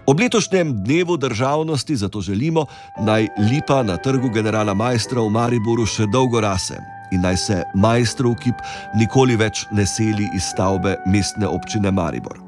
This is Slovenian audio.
Ob letošnjem dnevu državnosti zato želimo, naj lipa na trgu generala Maistra v Mariboru še dolgo rase in naj se Maistrov kip nikoli več ne seli iz stavbe Mestne občine Maribor.